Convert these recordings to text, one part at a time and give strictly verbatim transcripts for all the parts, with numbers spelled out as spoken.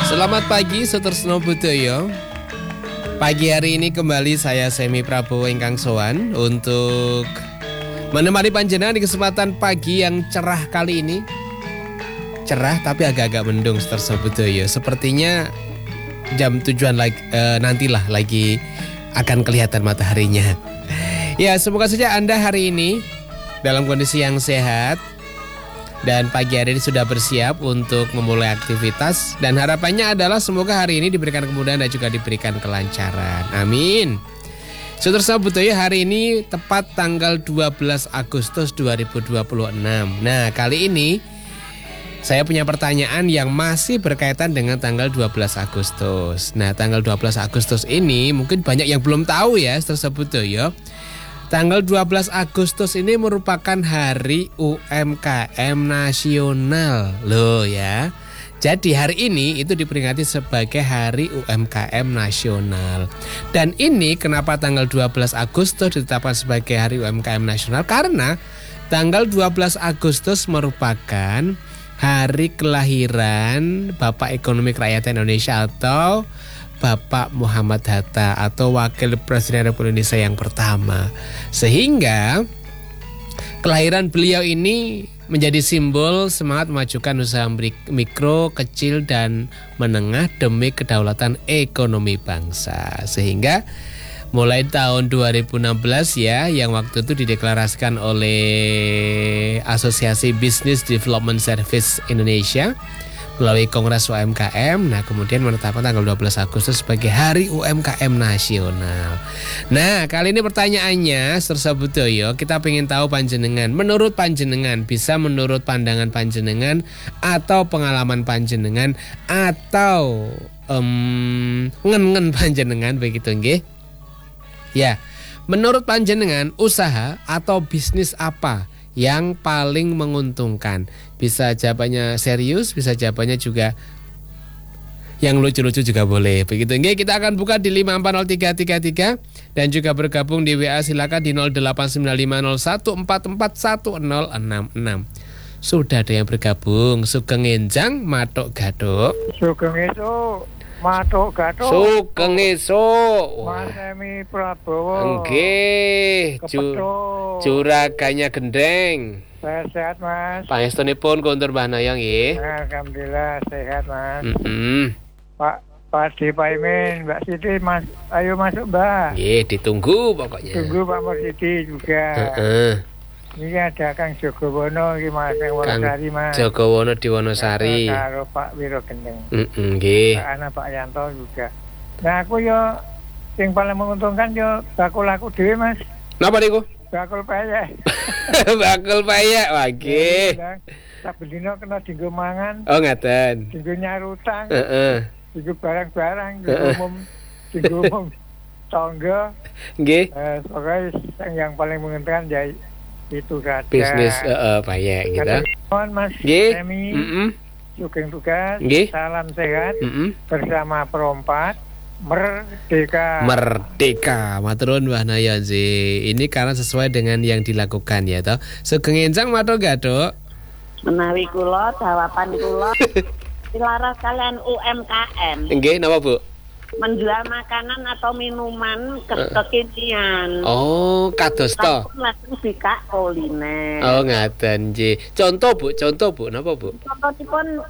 Selamat pagi, Sutresno Budoyo. Pagi hari ini kembali saya Semi Prabowo ingkang sowan untuk menemani panjenengan di kesempatan pagi yang cerah kali ini. Cerah tapi agak-agak mendung, Sutresno Budoyo. Sepertinya jam tujuan lagi, eh, nantilah lagi akan kelihatan mataharinya. Ya, semoga saja Anda hari ini dalam kondisi yang sehat dan pagi hari ini sudah bersiap untuk memulai aktivitas. Dan harapannya adalah semoga hari ini diberikan kemudahan dan juga diberikan kelancaran. Amin. Sutresno Budoyo, hari ini tepat tanggal dua belas Agustus dua ribu dua puluh enam. Nah, kali ini saya punya pertanyaan yang masih berkaitan dengan tanggal dua belas Agustus. Nah, tanggal dua belas Agustus ini mungkin banyak yang belum tahu ya, Sutresno Budoyo. Tanggal dua belas Agustus ini merupakan hari U M K M nasional loh ya. Jadi hari ini itu diperingati sebagai hari U M K M nasional. Dan ini kenapa tanggal dua belas Agustus ditetapkan sebagai hari U M K M nasional? Karena tanggal dua belas Agustus merupakan hari kelahiran Bapak Ekonomi Kerakyatan Indonesia atau Bapak Muhammad Hatta atau Wakil Presiden Republik Indonesia yang pertama. Sehingga kelahiran beliau ini menjadi simbol semangat memajukan usaha mikro, kecil, dan menengah demi kedaulatan ekonomi bangsa. Sehingga mulai tahun dua ribu enam belas ya, yang waktu itu dideklarasikan oleh Asosiasi Business Development Service Indonesia melalui Kongres U M K M. Nah, kemudian menetapkan tanggal dua belas Agustus sebagai hari U M K M nasional. Nah, kali ini pertanyaannya, Sutresno Budoyo, kita pengen tahu panjenengan, menurut panjenengan, bisa menurut pandangan panjenengan atau pengalaman panjenengan atau um, ngen-ngen panjenengan begitu nggih? Ya, menurut panjenengan usaha atau bisnis apa yang paling menguntungkan? Bisa jawabannya serius, bisa jawabannya juga yang lucu-lucu juga boleh. Begitu nggih, kita akan buka di lima empat nol tiga tiga tiga dan juga bergabung di W A silakan di nol delapan sembilan lima nol satu empat empat satu nol enam enam. Sudah ada yang bergabung. Sugeng Enjang Matuk Gaduk. Sugeng esuk Matuk Gaduk. Sugeng esuk. Mas Semi Prabowo. Nggih, ju, juraganya gendeng. Saya sehat, Mas. Pangestunipun kontur Mbah Naya nggih. Alhamdulillah sehat, Mas. Mm-hmm. Pak Pak Di Paimin, Mbak Siti, Mas, ayo masuk, Mbak. Nggih, ditunggu pokoknya. Tunggu Pak Siti juga. Heeh. Ini ada Kang Jogowono iki Mas, yang Wonosari, Mas. Jogowono di Wonosari. Karo Pak Wiro Gendeng. Heeh, nggih. Pak Ana Pak Yanto juga. Nah, aku yo yang paling menguntungkan yo bakul aku dhewe, Mas. Napa niku? Bakul payek. Bakul payek, wah nggih. Saben dina kena dienggo mangan. Oh, ngaten. Dienggo nyarutang. Heeh. Dienggo barang-barang, dienggo umum, dienggo umum tangga. Nggih. Eh, pokoknya yang paling menguntungkan ya itu saja. Bisnis heeh uh, payek gitu. Mohon Mas Semi. Heeh. Sugeng tugas. Nggih. Salam sehat. Heeh. Bersama Perompat. Merdeka. Merdeka. Matur nuwun Mbah Naya nggih. Ini karena sesuai dengan yang dilakukan ya toh. Sugeng Enjang Matuk Gaduk. Menawi kula jawaban kula dilaras kalian U M K M. Nggih, napa Bu? Menjual makanan atau minuman ke kekinian. Oh, kados to. Langsung bika kuliner. Oh, ngaten nggih. Contoh Bu, contoh Bu, napa Bu? Contohipun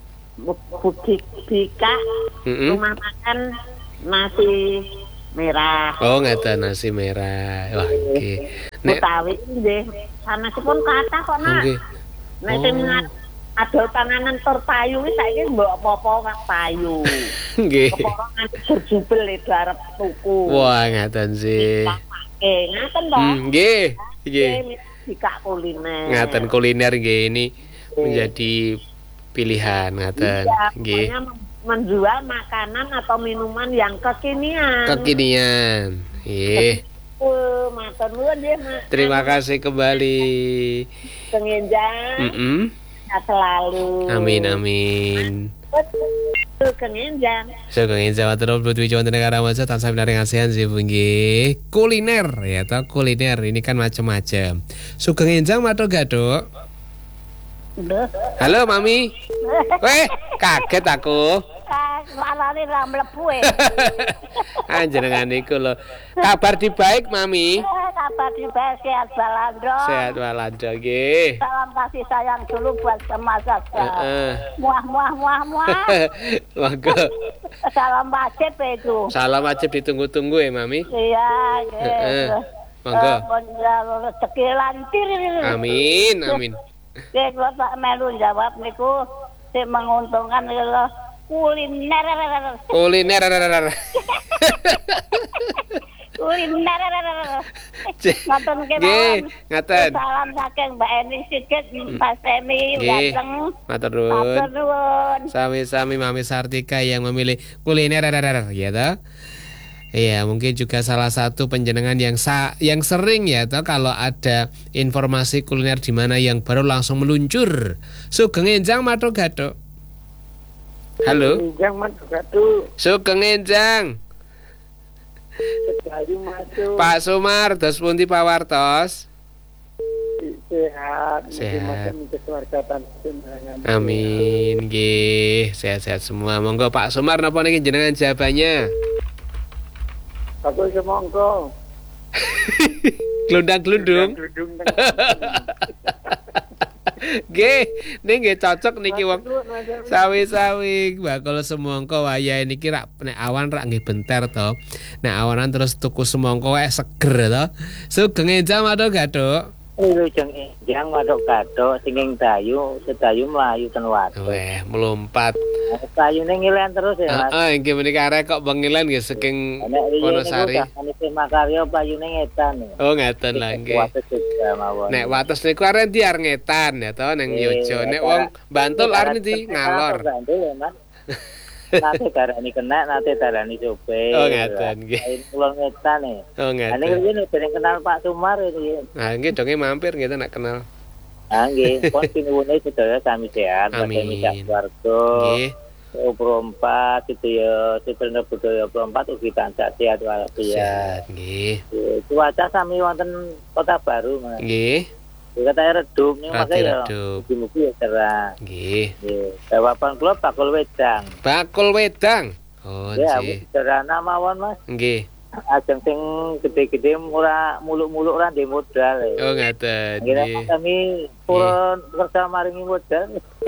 butik bika mm-hmm. rumah makan nasi merah. Oh, ngaten nasi merah. Wah, nggih. Nek utawi nggih, sanesipun kathah kok, Nak. Nggih. Nek sing ada panganan tur payu wis saiki mbok apa-apa wis payu. Nggih. Apa nganti berjubel itu arep tuku. Wah, ngaten sih. Eh, ngaten to? Nggih. Nggih. Bika kuliner. Ngaten kuliner nggih ini menjadi pilihan ngaten. Nggih. Menjual makanan atau minuman yang kekinian. Kekinian. Nggih. Oh, matur nuwun nggih, Mas. Terima kasih kembali. Pengenjang. Heeh. Selalu. Amin amin. Kengenjang. Sugeng Enjang matur nuwun Budi Jawa Negara Maja tansah pinaring asihan sih nggih. Kuliner ya toh kuliner ini kan macam-macam. Sugeng Enjang Matuk Gaduk. Duh. Halo Mami. Weh, kaget aku. Kang suarane ra mlebu e. Anjenengan niku lho. Kabar di baik, Mami. Eh, kabar di baik sehat Balando. Sehat Walanda nggih. Salam kasih sayang dulu buat semua saja. Heeh. Muah muah muah muah. Monggo. Salam wajib itu. Salam wajib ditunggu-tunggu ya, Mami. Iya, Heeh. gitu. Monggo. Rezeki lantir. Amin, amin. Oke, kalau tak melu jawab niku sing menguntungkan lho kuliner. Kuliner. Kuliner. Ngoten Nggih, kemawon. ngaten. Salam saking Mbak Eni Sigit, Pak Semi, Nggih. ganteng. Matur Matur nuwun. nuwun. Sami-sami Mami Sartika yang memilih kuliner, ya toh? Iya, mungkin juga salah satu penjenengan yang sa yang sering ya toh kalau ada informasi kuliner di mana yang baru langsung meluncur. Sugeng enjang matur gathuk. Halo. Enjang masuk gatu. Sugeng enjang. Sedayu masuk. Pak Sumar, dos pundi pawartos? Sehat. Sehat. Macam keluarga panjenengan. Amin, nggih, sehat-sehat semua. Monggo Pak Sumar napa niki jenengan jawabannya? Aku semongko. Glundang-glundung. Glundung. Nggih, ning nggih cocok niki wong sawi-sawi bakul semangka wayahe niki rak nek awan rak nggih benter to. Nek awanan terus tuku semangka wae seger to. Sugeng enjang matur gathuk. Wilujeng enjang wadok gathuk singing dayu sedayu mlayu ten waduk. Weh, melompat. Dayune ngilen terus ya, Mas. Heeh, nggih menika arek kok bengilan nggih saking Nek riyen niku Wonosari. sakniki makarya payune ngetan. ya. Oh, ngaten lah nggih. Wates juga mawon. Nek wates niku arek ndi arep ngetan ya to ning Yojo. Nek wong Bantul arep ndi ngalor. Bantul ya, Mas. Nate darani kena, nate darani cobe. Oh, ngaten nggih. Ini kula ngetan ya. Oh, Ane ngaten. riyen dereng kenal Pak Sumar ini. Nah, nggih donge mampir gitu nak kenal. Ah nggih, pun pinuwune sedaya sami sehat, Amin. badhe keluarga. Nggih. Prompat itu ya, Citrina Budaya Prompat ugi tansah sehat walafiat. Sehat nggih. Cuaca sami wonten Kota Baru, Mas. Nggih. Katanya redup nih Rada Mas ya. redup. Mugi-mugi ya cerah. Nggih. Nggih. Jawaban kula bakul wedang. Bakul wedang. Oh, Ya, nggih. sederhana mawon, Mas. Nggih. Ajeng sing gede-gede ora muluk-muluk ora ndek modal. ya. Oh, ngaten. Kira Nggih. kami purun kerja maringi modal.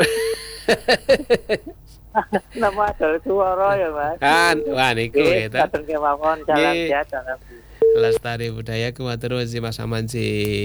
Nama ada suara ya, Mas. Kan, wah niku Nggih, ya ta. katen kemawon salam Nggih. sehat salam. Lestari budaya kumatur si Mas Aman si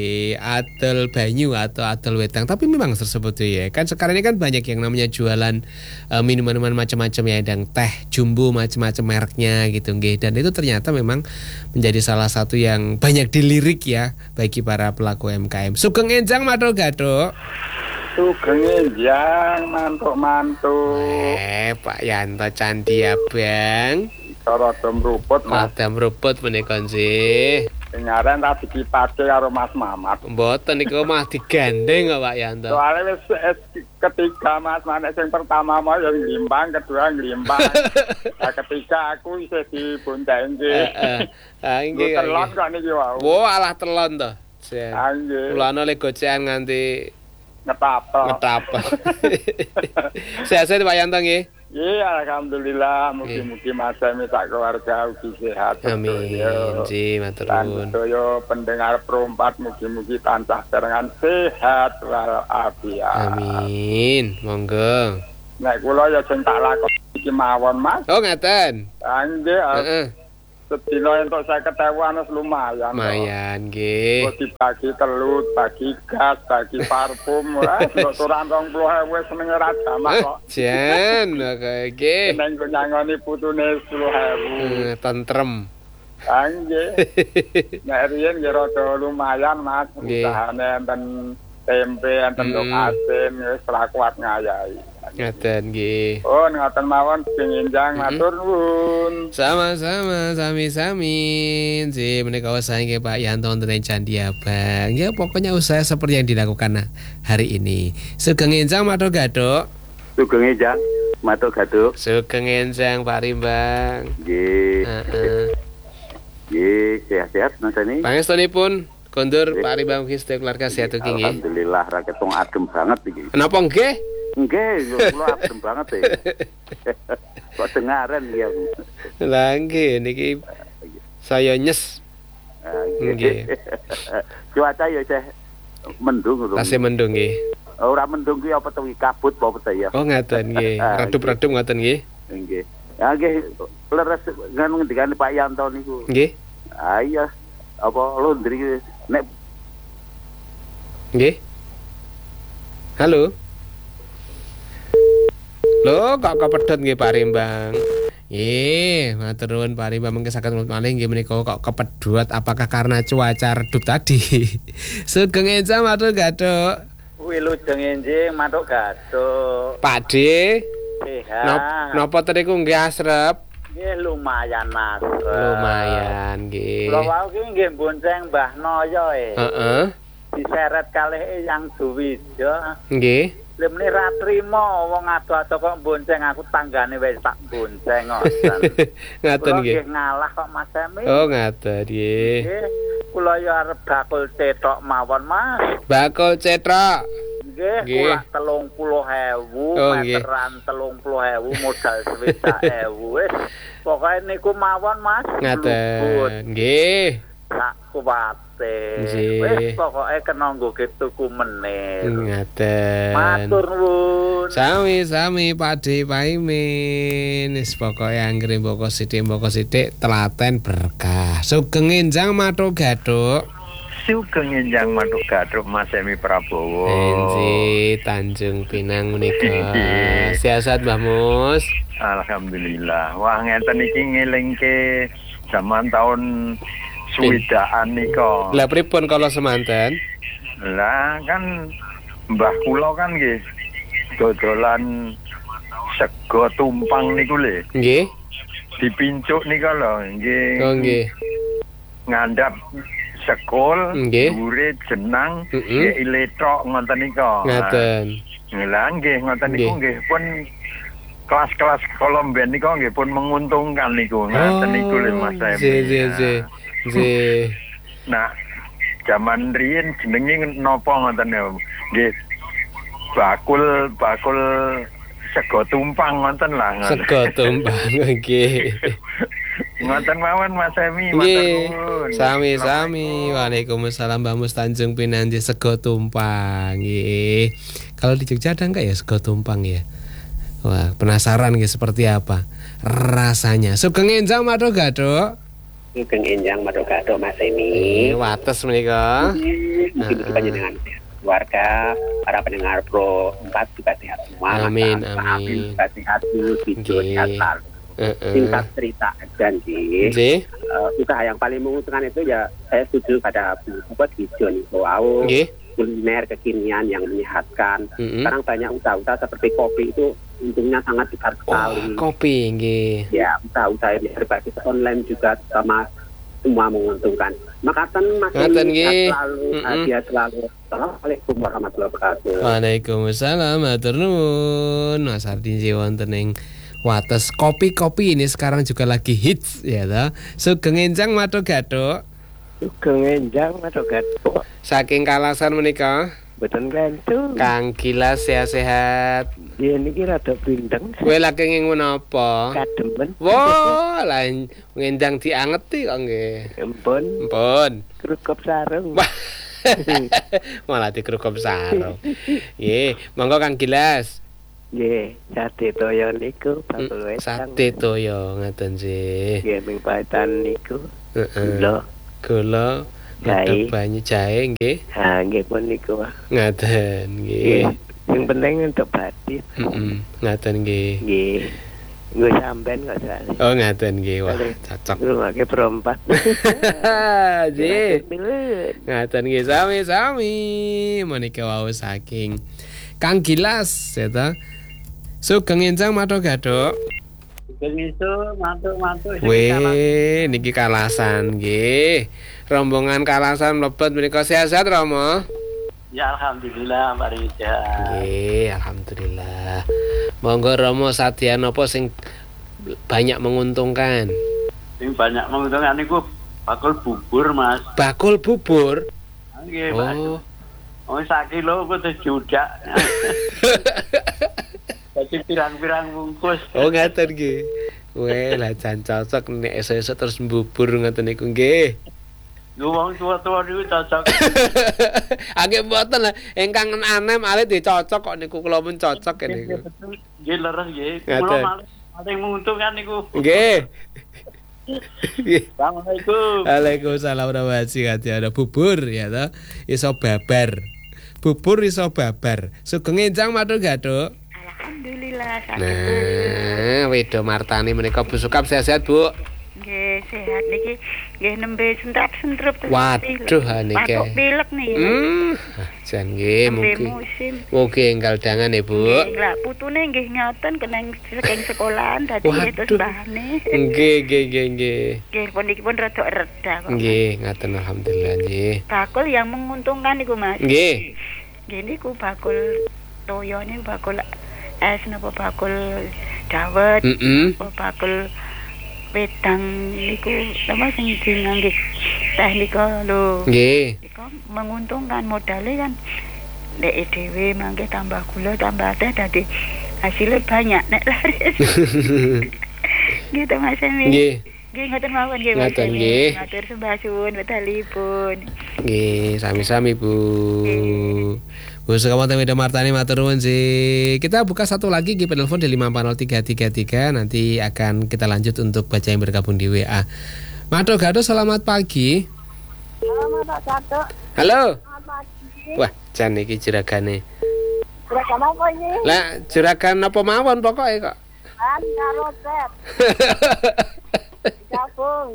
adel banyu atau adel wedang. Tapi memang tersebut tuh ya. Kan sekarang ini kan banyak yang namanya jualan uh, minuman-minuman macam-macam ya, dan teh jumbo macam-macam mereknya gitu nggih. Dan itu ternyata memang menjadi salah satu yang banyak dilirik ya bagi para pelaku U M K M. Sugeng enjang matur gathuk. Sugeng enjang mantuk-mantuk. Eh, Pak Yanto Candi Abang. Cara dom ruput Mas. Madam Ruput menika sih. Sing aran tak dikipake karo Mas Mamat. Mboten niku mah digandeng kok Pak Yanto. Soalnya wis wis ketiga Mas, mana yang pertama mau yang ngelimbang, kedua ngelimbang. Nah, ketiga aku isih dibontengke. Heeh. Ah Lu nggih. telon kok niki wau. Wo alah telon to. Ah nggih. Kulane le gocean nganti Ngetapel. ngetapel. Sehat-sehat Pak Yanto nggih. Iya, alhamdulillah, mugi-mugi Mas Semi sak keluarga ugi sehat. Amin. Ji matur Dan nuwun. sedaya pendengar perempat mugi-mugi tansah dengan sehat walafiat. Amin. Monggo. Nek kula ya sing tak lakoni iki mawon, Mas. Oh ngaten. Ah nggih, Heeh. sedina entuk seket ewu wis lumayan. Lumayan nggih. Kok dibagi telut, bagi gas, bagi parfum, wah, kok turun rong puluh ewu seneng ora jamak Eh, kok. Jan, oke nggih. Seneng ku nyangoni putune sepuluh ewu. Eh, tentrem. Ah nggih. Nek riyen nggih rada lumayan, Mas. Nggih. Usahane enten tempe, enten Mm. nduk asin, wis ora kuat ngayahi. Ngaten nggih. Oh, ngoten mawon sing enjang matur nuwun. Sama-sama, sami-sami. Si menika usaha nggih Pak Yanto wonten ing Candi Abang. Ya pokoknya usaha seperti yang dilakukan hari ini. Sugeng enjang matur gathuk. Sugeng enjang matur gathuk. Sugeng enjang Pak Rimbang. Nggih. Heeh. Nggih, sehat-sehat Mas Ani. Pangestunipun kondur Pak Rimbang ugi sedaya keluarga sehat ugi nggih. Alhamdulillah ra ketong adem banget iki. Kenapa nggih? Nggih, kula adem banget ya. Kok dengaran ya. Lah nggih niki saya nyes. Ah, Nggih. Cuaca ya ceh mendung lho. Tasih mendung nggih. Ora mendung ki apa to kabut apa to ya. Oh ngaten nggih. Redup-redup ngaten nggih. Nggih. Ya nggih leres ngan ngendikane Pak Yanto niku. Nggih. Ah iya. Apa laundry nek Nggih. Halo. Loh, kok kepedhot nggih Pak Rimbang. Nggih, matur nuwun Pak Rimbang mengke saged nulung malih nggih menika kok kepedhot apakah karena cuaca redup tadi. Sugeng enjang matur gaduk. Wilujeng enjing matuk gaduk. Pak D. Sehat. Nop, napa teriku nggih asrep? Nggih lumayan Mas. Lumayan nggih. Kula wau ki nggih bonceng Mbah Noyo e. Heeh. Diseret kalih Yang Duwija. Nggih. Lemne ra trimo wong ado-ado kok bonceng aku tanggane wis tak bonceng ngoten. Ngaten Kula nggih. nggih ngalah kok Mas Emi. Oh, ngaten nggih. Nggih. Kula ya arep bakul cetok mawon Mas. Bakul cetrok. Nggih, Nggih. kula telung puluh ewu, Oh, nggih. meteran telung puluh ewu, modal swidak ewu. Wis, pokoke niku mawon Mas. Ngaten. Nggih. Tak kuwate. Nggih. Wis pokoke kena nggo tuku meneh. Ngaten. Matur nuwun. Sami-sami Pak D Paimin. Wis pokoke anggere mboko sithik mboko sithik telaten berkah. Sugeng enjang matur gaduk. Sugeng enjang matuk gaduk Mas Emi Prabowo. Enji Tanjung Pinang menika. Siasat Mbah Mus. Alhamdulillah. Wah ngeten iki ngelingke zaman tahun swidaan nika. Lah pripun kala semanten? Lah kan mbah kula kan nggih dodolan sego tumpang niku lho. Nggih. Dipincuk nika lho nggih. Oh nggih. Ngandhap sekul, Nggih. dhuwure jenang, Mm-mm. nggih iletok ngoten nika. Ngaten. Lah nggih ngoten niku Nggih. nggih pun kelas-kelas Kolombian niku nggih pun menguntungkan niku. Ngoten niku lho Mas Emi. Zi zi zi. Zi. Nah, zaman riyin jenenge napa ngoten ya. Nggih. Bakul bakul sego tumpang ngoten lah. ngoten. Sego tumpang nggih. Ngoten mawon Mas Emi, Nggih. matur nuwun. Sami-sami. Waalaikumsalam Mbah Mus Tanjung Pinang sego tumpang nggih. Kalau di Jogja ada enggak ya sego tumpang ya? Wah, penasaran nggih seperti apa rasanya. Sugeng enjang matur gaduk. Sugeng enjang matur gaduk Mas Eh, Emi. wates menika. Mungkin Heeh. panjenengan warga para pendengar Pro empat juga sehat semua. Amin, Mas amin. Amin juga sehat dulu, video Nggih. sehat selalu. Heeh. Singkat cerita dan di Nggih. uh, usaha yang paling menguntungkan itu ya saya setuju pada buat video nih. Wow, Nggih. kuliner kekinian yang menyehatkan. Mm-mm. Sekarang banyak usaha-usaha seperti kopi itu untungnya sangat besar Oh, sekali. kopi nggih. Ya, usaha-usaha yang berbasis online juga sama semua menguntungkan. Makatan Mas Ngaten, Emi, nggih. sehat selalu, Mm-mm. dia selalu. Assalamualaikum warahmatullahi wabarakatuh. Waalaikumsalam matur nuwun. Mas Ardi wonten ing wates kopi-kopi ini sekarang juga lagi hits ya toh. Sugeng enjang matur gaduk. Sugeng enjang matur gaduk. Saking Kalasan menika Boten gantung. Kang Gilas sehat-sehat. Ya niki rada blindeng. Kowe lagi ngingun apa? Kademen. Wah, lah ngendang diangeti kok nggih. Empun, Ampun. krukop sarung. Wah. Malah dikrukop sarung. Nggih, monggo Kang Gilas. Nggih, sate toyo niku bakul Mm, wedang. Sate toyo ngaten sih. Nggih, ming paetan niku. Heeh. Lho, Gula, Jahe. ada banyu jahe nggih. ha nggih pun niku. Ngaten nggih. Nggih. Yang penting untuk batin. Heeh. Ngaten nggih. Nggih. Nggo sampean kok soalnya. Oh ngaten nggih. Wah, Boleh. cocok. Rumahke perempat. Ji. Milen. Ngaten nggih sami-sami. Menika wau saking Kang Gilas ya ta. Sugeng enjang matur gaduk. Begitu, mantuk-mantuk. Weh, niki Kalasan nggih. Rombongan Kalasan mlebet menika sehat-sehat Romo. Ya alhamdulillah Mbak Rija. Nggih, alhamdulillah. Monggo Romo sadyan apa sing banyak menguntungkan? Sing banyak menguntungkan niku bakul bubur, Mas. Bakul bubur. Nggih, Mas. Oh. Oh, sak kilo kudu judak. Dadi pirang-pirang bungkus. Oh ngaten nggih. Weh lah jan cocok nek esuk-esuk terus mbubur ngoten niku nggih. Lu wong tua-tua niku cocok. Agek mboten lah ingkang anem alit dicocok kok niku kula pun cocok niku. Nggih leres nggih. Ngaten. Kula malah paling menguntungkan niku. Nggih. Assalamualaikum. Waalaikumsalam warahmatullahi wabarakatuh. Ada bubur ya toh. Iso babar. Bubur iso babar. Sugeng enjang matur gaduk. Alhamdulillah. Nah, Wido Martani menika Bu Sukap sehat-sehat, Bu. Nggih, sehat niki. Nggih nembe sentrap-sentrup terus. Waduh niki. Patok pilek nih. Hmm, jan nggih mugi. Mugi enggal dangan ya, Bu. Nggih, lah putune nggih ngoten keneng saking sekolahan dadi terus mbahne. Nggih, nggih, nggih, nggih. Nggih, pun iki pun rada reda kok. Nggih, ngaten alhamdulillah nggih. Bakul yang menguntungkan niku, Mas. Nggih. Nggih niku bakul toyo niku bakul es napa bakul dawet, Heeh. apa bakul wedang niku sama sing ngangge teh nika lho. Nggih. Nika menguntungkan modalnya kan nek dhewe mangke tambah gula tambah teh dadi hasilnya banyak nek laris. Gitu Mas Emi. Nggih. Nggih ngoten mawon nggih Mas. Ngoten nggih. Matur sembah suwun wedalipun. Nggih, sami-sami Bu. Bu Sukamata Wido Martani matur nuwun sih. Kita buka satu lagi di penelpon di lima empat nol tiga tiga tiga. Nanti akan kita lanjut untuk baca yang bergabung di W A. Mato Gado selamat pagi. Selamat Pak Cato. Halo. Selamat pagi. Wah, jan iki juragane. Juragan apa ini? Lah, juragan apa mawon pokoke kok. Kan karo set. Gabung.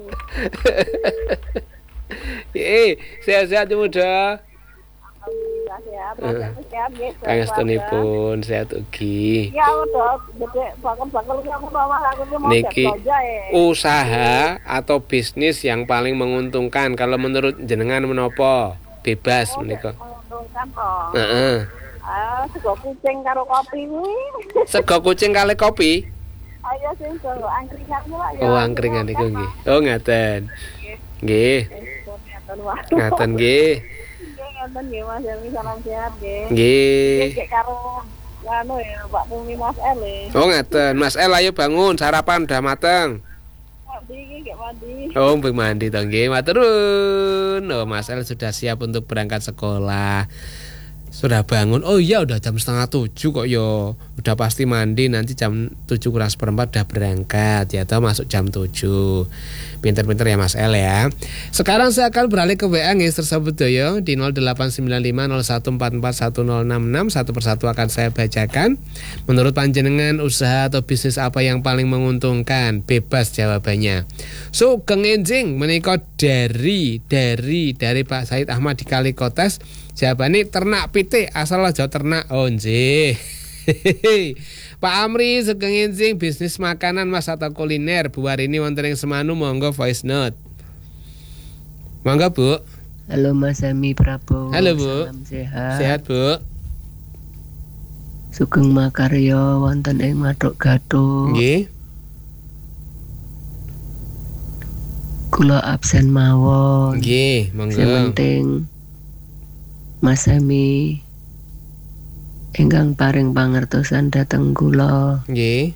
Eh, sehat-sehat muda. Alhamdulillah sehat. Sehat nggih. Pangestunipun sehat ugi. Ya udah gede bakal-bakal aku bawa aku mau Niki kerja ya. usaha atau bisnis yang paling menguntungkan kalau menurut jenengan menapa? Bebas menika. Menguntungkan kok. Heeh. Ah, sego kucing karo kopi kuwi. Sego kucing kali kopi. Ayo sing sego angkringan Pak ya. Oh, angkringan niku nggih. Oh, ngaten. Nggih. Ngaten nggih. Ngaten nggih Mas Yami salam sehat nggih. Nggih. Nggih karo anu ya Pak Pumi Mas El. Oh, ngaten. Mas El ayo bangun, sarapan udah mateng. Mandi iki nggih mandi. Oh, mbek mandi to nggih. Matur nuwun. Oh, Mas El sudah siap untuk berangkat sekolah. Sudah bangun. Oh iya udah jam setengah tujuh kok yo. Udah pasti mandi nanti jam tujuh kurang seperempat udah berangkat ya atau masuk jam tujuh. Pinter-pinter ya Mas El ya. Sekarang saya akan beralih ke W A nggih tersebut yo di nol delapan sembilan lima nol satu empat empat satu nol enam enam. Satu persatu akan saya bacakan. Menurut panjenengan usaha atau bisnis apa yang paling menguntungkan? Bebas jawabannya. Sugeng enjing menika dari dari dari Pak Said Ahmad di Kalikotes. Jawabannya ternak pitik asal aja ternak. Oh nggih. Pak Amri sugeng enjing bisnis makanan Mas atau kuliner. Bu Warini wonten ing Semanu monggo voice note. Monggo Bu. Halo Mas Emi Prabowo. Halo Bu. Salam sehat. Sehat Bu. Sugeng makarya wonten ing Matok Gato. Nggih. Kula absen mawon. Nggih, monggo. Sing penting Mas Emi ingkang paring pangertosan dhateng kula. Nggih.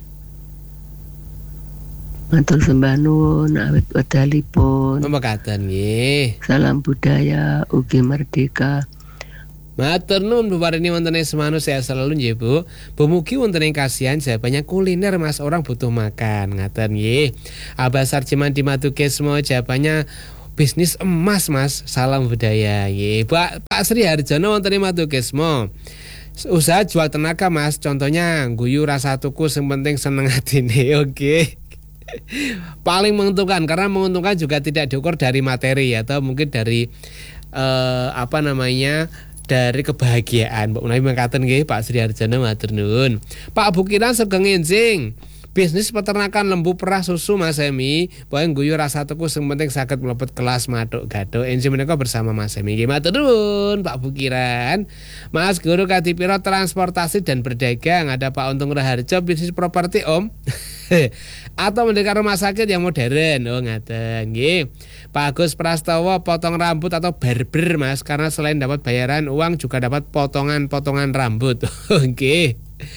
Matur sembah nuwun awit wedalipun. Mekaten nggih. Salam budaya ugi merdeka. Matur nuwun Bu Warini wonten ing Semanu sehat selalu nggih Bu. Bu mugi wonten ing kasihan jawabannya kuliner Mas, orang butuh makan. Ngaten nggih. Abah Sarjiman di Madukesmo jawabannya bisnis emas Mas, salam budaya. Nggih. Pak Pak Sri Harjono wonten ing Madukesmo. Usaha jual tenaga Mas, contohnya guyu rasa tuku sing penting seneng atine. Oke. Paling menguntungkan karena menguntungkan juga tidak diukur dari materi atau mungkin dari eh, apa namanya dari kebahagiaan. Mbak Menawi mengatakan nggih Pak Sri Harjono matur nuwun. Pak Bukiran sugeng enjing. Bisnis peternakan lembu perah susu Mas Emi. Pokoke guyu rasa tuku sing penting saged mlebet kelas Matuk Gato. Enjing menika bersama Mas Emi. Nggih matur nuwun Pak Bukiran. Mas Guru Kadipiro transportasi dan berdagang. Ada Pak Untung Raharjo bisnis properti Om. Atau mendekar rumah sakit yang modern. Oh ngaten nggih. Pak Agus Prastowo potong rambut atau barber Mas, karena selain dapat bayaran uang juga dapat potongan-potongan rambut. Oke.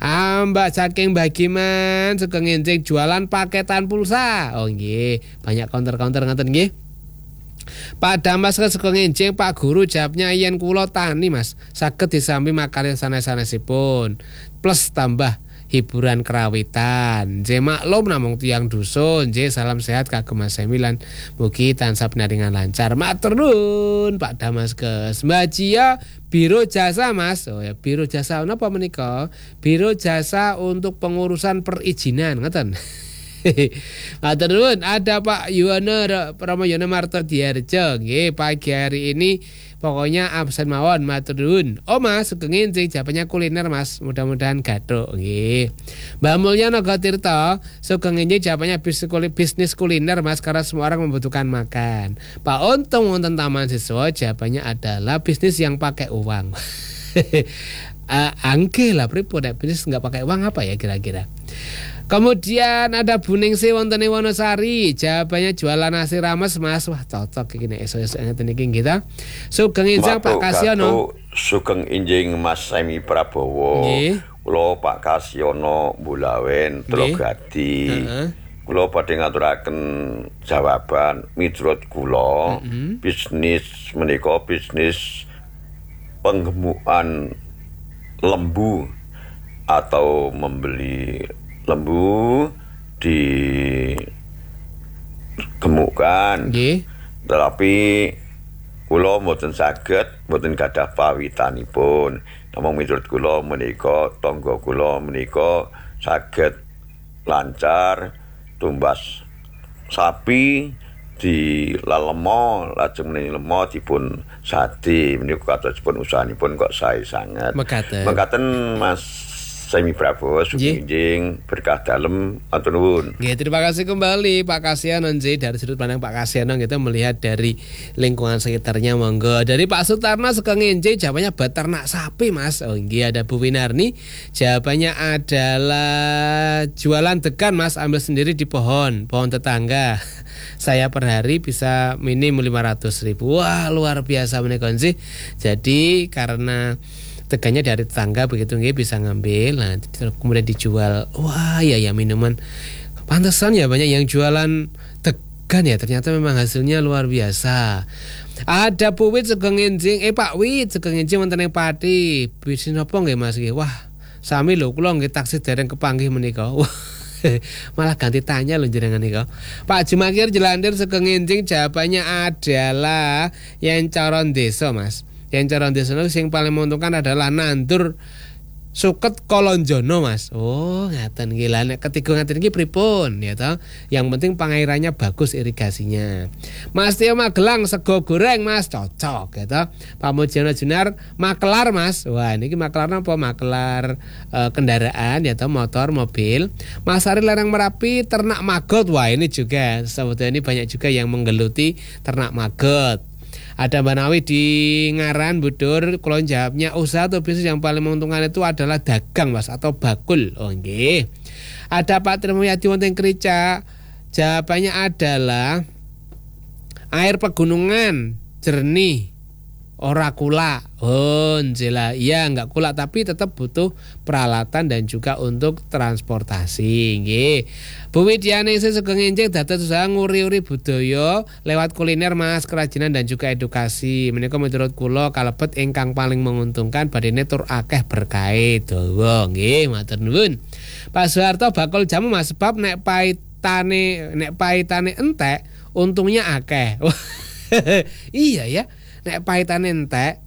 Ambak saking Bagiman sugeng enjing jualan paketan pulsa. Oh nggih, banyak counter-counter ngoten nggih. Pak Damas sugeng enjing Pak Guru jawabnya yen kula tani Mas, saged disambi makarya sanes-sanesipun. Plus tambah hiburan kerawitan. Nggih maklum namung tiyang dusun. Nggih salam sehat kagem Mas Semilan. Mugi tansah pinaringan lancar. Matur nuwun Pak Damaskus. Mbak Cia Biro Jasa Mas. Oh ya, Biro Jasa napa menika? Biro Jasa untuk pengurusan perizinan ngoten. Matur nuwun. Ada Pak Yuwono Pramoyono Martodiarjo. Nggih pagi hari ini pokoknya absen mawon. Matur nuwun. Oh Mas sugeng enjing jawabannya kuliner Mas. Mudah-mudahan gathuk nggih. Mbak Mulya Naga Tirta sugeng enjing jawabannya bisnis kuliner Mas karena semua orang membutuhkan makan. Pak Untung wonten Taman Siswa jawabannya adalah bisnis yang pakai uang. uh, Angke lah pripun nek bisnis nggak pakai uang apa ya kira-kira. Kemudian ada Buningsih wonten Wonosari, jawabannya jualan nasi rames Mas. Wah cocok iki nek esuk-esuk ngeten iki kita. Sugeng enjing Pak Kasyono. Sugeng enjing Mas Semi Prabowo. Nggih. Kula Pak Kasyono Bulawen Trogadi. Heeh. Kula badhe ngaturaken jawaban miturut kula. Mm-hmm. Bisnis menika bisnis penggemukan lembu atau membeli lembu digemukkan. Nggih. Tetapi kula mboten saged, mboten gadah pawitanipun. Namung miturut kula menika tangga kula menika saged lancar tumbas sapi di lalemo lajeng menika lemo dipun sate menika katosipun usahanipun kok sae sanget. Mekaten. Mekaten Mas Semi Prabowo sugeng enjing berkah dalem matur nuwun. Nggih, terima kasih kembali Pak Kasyono nggih dari sudut pandang Pak Kasyono kita melihat dari lingkungan sekitarnya monggo. Dari Pak Sutarno sugeng enjing jawabannya beternak sapi Mas. Oh nggih ada Bu Winarni jawabannya adalah jualan degan Mas, ambil sendiri di pohon, pohon tetangga. Saya per hari bisa minim lima ratus ribu. Wah, luar biasa menika sih. Jadi karena teganya dari tetangga begitu nggih bisa ngambil, nah kemudian dijual. Wah ya ya minuman. Pantesan ya banyak yang jualan tegan ya, ternyata memang hasilnya luar biasa. Ada Bu Wit sugeng enjing, eh Pak Wit sugeng enjing wonten ing Pati. Bisnis napa nggih Mas nggih? Wah, sami lho kula nggih taksih dereng kepanggih menika. Malah ganti tanya lho jenengan nika. Pak Jumakir Jelandir sugeng enjing jawabannya adalah yang calon desa Mas. Yang cara desa sing paling menguntungkan adalah nandur suket kolonjono Mas. Oh ngaten nggih lah nek ketiga ngaten iki pripun ya toh. Yang penting pengairannya bagus irigasinya. Mas Tio Magelang sego goreng Mas cocok ya toh. Pak Mujiono Junar makelar Mas. Wah niki makelar napa? Makelar e, kendaraan ya toh, motor, mobil. Mas Ari Lereng Merapi ternak maggot. Wah ini juga sebetulnya ini banyak juga yang menggeluti ternak maggot. Ada Mbak Nawi di Ngaran Budur, kalau jawabnya usaha atau bisnis yang paling menguntungkan itu adalah dagang Mas atau bakul. Oh nggih. Ada Pak Trimayadi wonten Krica, jawabannya adalah air pegunungan jernih ora kula. Oh njela, iya enggak kula tapi tetap butuh peralatan dan juga untuk transportasi nggih. Bu Widiane sugeng enjing dados usaha nguri-uri budaya lewat kuliner Mas, kerajinan dan juga edukasi. Menika menurut kula kalebet ingkang paling menguntungkan badene tur akeh berkahe dawa nggih, matur nuwun. Pak Soeharto bakul jamu Mas sebab nek paitane nek paitane entek untungnya akeh. Iya ya, nek paitane entek